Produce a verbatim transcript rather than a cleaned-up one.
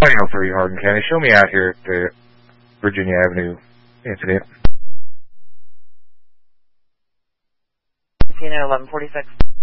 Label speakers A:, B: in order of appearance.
A: twenty oh three Hardin County. Show me out here at the Virginia Avenue incident.
B: eleven forty-six.